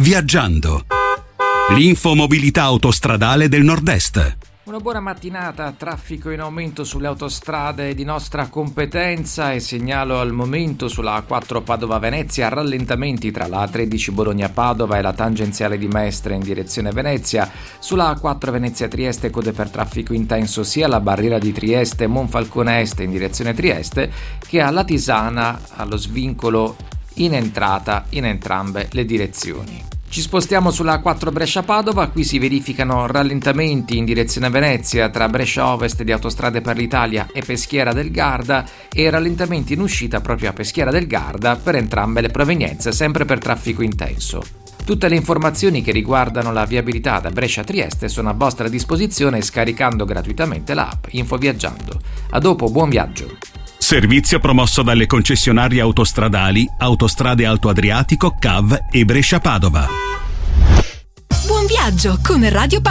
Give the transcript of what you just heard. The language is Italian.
Viaggiando. L'infomobilità autostradale del Nord-Est. Una buona mattinata, traffico in aumento sulle autostrade di nostra competenza e segnalo al momento sulla A4 Padova-Venezia rallentamenti tra la A13 Bologna-Padova e la tangenziale di Mestre in direzione Venezia. Sulla A4 Venezia-Trieste code per traffico intenso sia alla barriera di Trieste Monfalcone Est in direzione Trieste che alla Tisana allo svincolo in entrata in entrambe le direzioni. Ci spostiamo sulla A4 Brescia-Padova, qui si verificano rallentamenti in direzione Venezia tra Brescia Ovest di Autostrade per l'Italia e Peschiera del Garda e rallentamenti in uscita proprio a Peschiera del Garda per entrambe le provenienze, sempre per traffico intenso. Tutte le informazioni che riguardano la viabilità da Brescia a Trieste sono a vostra disposizione scaricando gratuitamente l'app Infoviaggiando. A dopo, buon viaggio! Servizio promosso dalle concessionarie autostradali Autostrade Alto Adriatico, CAV e Brescia Padova. Buon viaggio con Radio